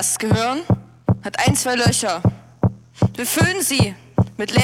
Das Gehirn hat 1, 2 Löcher. Wir füllen sie mit